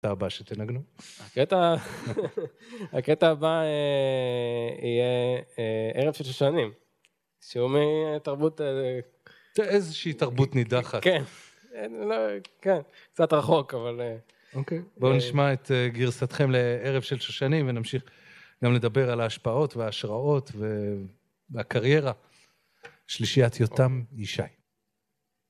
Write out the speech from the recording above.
הבא שתנגנו. הקטע הבא יהיה ערב של שושנים, שהוא מתרבות... איזושהי תרבות נידחת. כן, כן, קצת רחוק, אבל... אוקיי, בואו נשמע את גרסתכם לערב של שושנים, ונמשיך גם לדבר על ההשפעות וההשראות והקריירה. שלישיית יותם ישי.